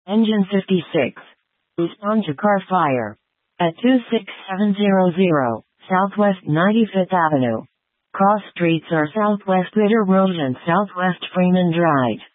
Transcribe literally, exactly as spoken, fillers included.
Engine fifty-six. Respond to car fire. At two six seven zero zero, Southwest ninety-fifth Avenue. Cross streets are Southwest Ritter Road and Southwest Freeman Drive.